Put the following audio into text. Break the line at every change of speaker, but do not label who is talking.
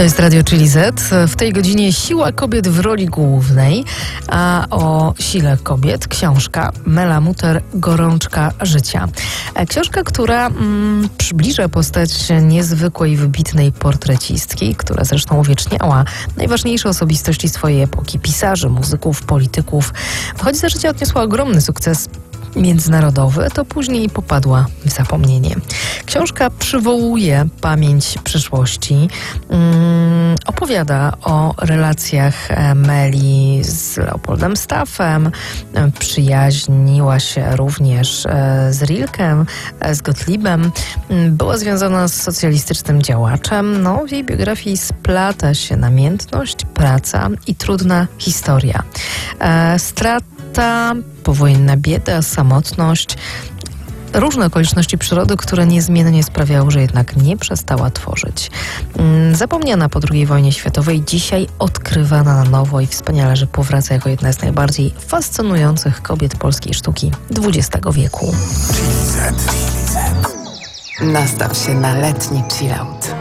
To jest Radio Chili Z. W tej godzinie siła kobiet w roli głównej, a o sile kobiet książka Mela Mutter Gorączka życia. Książka, która przybliża postać niezwykłej, wybitnej portrecistki, która zresztą uwieczniała najważniejsze osobistości swojej epoki, pisarzy, muzyków, polityków. Choć za życia odniosła ogromny sukces międzynarodowy, to później popadła w zapomnienie. Książka przywołuje pamięć przeszłości, opowiada o relacjach Meli z Leopoldem Staffem, przyjaźniła się również z Rilkem, z Gottliebem, była związana z socjalistycznym działaczem. W jej biografii splata się namiętność, praca i trudna historia. Strata, powojenna bieda, samotność, różne okoliczności przyrody, które niezmiennie sprawiały, że jednak nie przestała tworzyć. Zapomniana po II wojnie światowej, dzisiaj odkrywana na nowo i wspaniale, że powraca jako jedna z najbardziej fascynujących kobiet polskiej sztuki XX wieku.
Nastaw się na letni chillout.